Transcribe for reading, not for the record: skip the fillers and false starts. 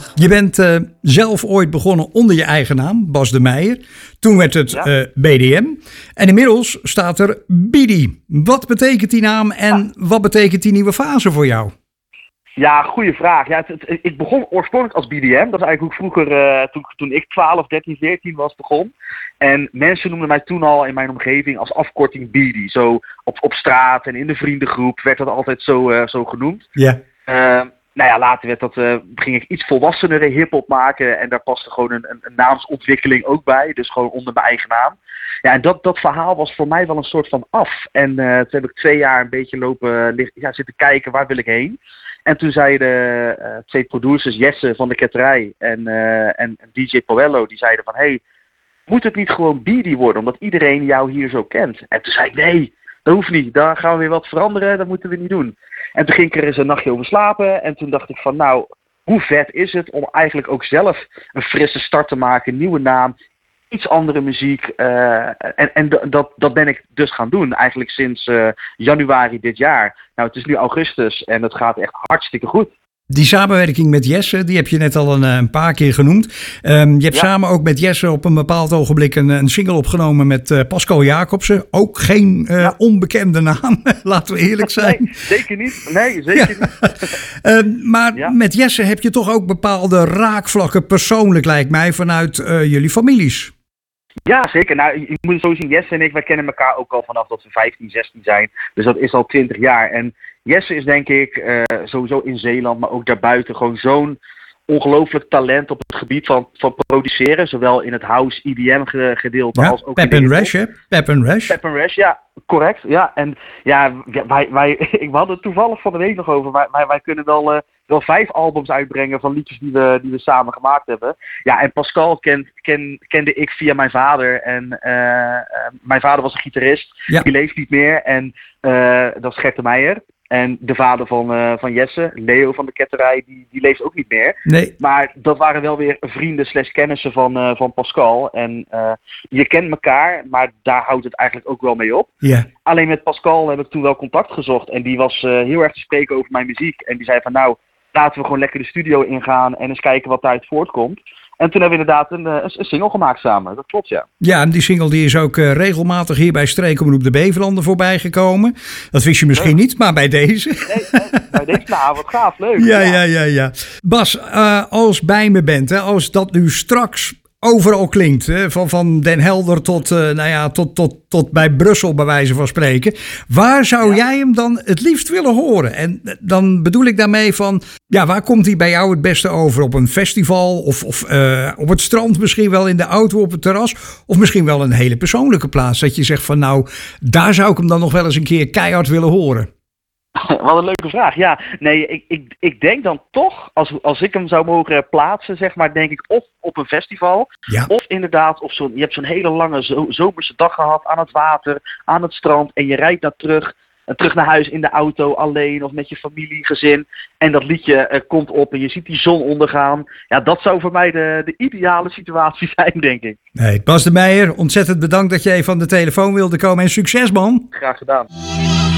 Je bent zelf ooit begonnen onder je eigen naam, Bas de Meijer. Toen werd het BDM. En inmiddels staat er Bidi. Wat betekent die naam en wat betekent die nieuwe fase voor jou? Ja, goede vraag. Ja, ik begon oorspronkelijk als BDM. Dat is eigenlijk hoe ik vroeger, toen ik 12, 13, 14 was, begon. En mensen noemden mij toen al in mijn omgeving als afkorting Bidi. Zo op straat en in de vriendengroep werd dat altijd zo genoemd. Ja. Nou ja, later ging ik iets volwassenere hiphop maken. En daar paste gewoon een naamsontwikkeling ook bij. Dus gewoon onder mijn eigen naam. Ja, en dat verhaal was voor mij wel een soort van af. En toen heb ik 2 jaar een beetje zitten kijken, waar wil ik heen? En toen zeiden 2 producers, Jesse van de Ketterij en DJ Poello, die zeiden van, hey, moet het niet gewoon Bidi worden, omdat iedereen jou hier zo kent? En toen zei ik, nee, dat hoeft niet, daar gaan we weer wat veranderen, dat moeten we niet doen. En toen ging ik er eens een nachtje over slapen en toen dacht ik van, nou, hoe vet is het om eigenlijk ook zelf een frisse start te maken, een nieuwe naam, iets andere muziek. En dat ben ik dus gaan doen, eigenlijk sinds januari dit jaar. Nou, het is nu augustus en het gaat echt hartstikke goed. Die samenwerking met Jesse, die heb je net al een paar keer genoemd. Je hebt samen ook met Jesse op een bepaald ogenblik een single opgenomen met Pascal Jacobsen. Ook geen onbekende naam, laten we eerlijk zijn. Nee, zeker niet. Nee, zeker niet. Maar met Jesse heb je toch ook bepaalde raakvlakken persoonlijk, lijkt mij, vanuit jullie families. Ja, zeker. Nou, je moet het zo zien, Jesse en ik, wij kennen elkaar ook al vanaf dat we 15, 16 zijn. Dus dat is al 20 jaar. En Jesse is denk ik sowieso in Zeeland, maar ook daarbuiten gewoon zo'n ongelooflijk talent op het gebied van produceren. Zowel in het house EDM gedeelte als ook Pep in and Rash, hè? Pep and Rash. Pep and Rash, ja, correct. Ja, en ja, we hadden het toevallig van de week nog over. Wij kunnen wel 5 albums uitbrengen van liedjes die we samen gemaakt hebben. Ja, en Pascal kende ik via mijn vader. En mijn vader was een gitarist. Ja. Die leeft niet meer. En dat is Gert de Meijer. En de vader van Jesse, Leo van de Ketterij, die leeft ook niet meer. Nee. Maar dat waren wel weer vrienden / kennissen van Pascal. En je kent elkaar, maar daar houdt het eigenlijk ook wel mee op. Ja. Alleen met Pascal heb ik toen wel contact gezocht. En die was heel erg te spreken over mijn muziek. En die zei van, nou, laten we gewoon lekker de studio ingaan en eens kijken wat daaruit voortkomt. En toen hebben we inderdaad een single gemaakt samen. Dat klopt, ja. Ja, en die single die is ook regelmatig hier bij Streekomroep de Beverlanden voorbij gekomen. Dat wist je misschien niet, maar bij deze. Nee, bij deze, nou, wat gaaf, leuk. Ja. Bas, als bij me bent, hè, als dat nu straks overal klinkt, hè, van Den Helder tot bij Brussel bij wijze van spreken. Waar zou jij hem dan het liefst willen horen? En dan bedoel ik daarmee van, ja, waar komt hij bij jou het beste over? Op een festival of op het strand, misschien wel in de auto op het terras, of misschien wel een hele persoonlijke plaats dat je zegt van, nou, daar zou ik hem dan nog wel eens een keer keihard willen horen. Wat een leuke vraag. Ja, nee, ik denk dan toch, als ik hem zou mogen plaatsen, zeg maar, denk ik of op een festival, of inderdaad je hebt zo'n hele lange zomerse dag gehad aan het water, aan het strand, en je rijdt terug naar huis in de auto alleen of met je familie, gezin, en dat liedje komt op en je ziet die zon ondergaan. Ja, dat zou voor mij de ideale situatie zijn, denk ik. Nee, Bas de Meijer, ontzettend bedankt dat je even aan de telefoon wilde komen en succes, man. Graag gedaan.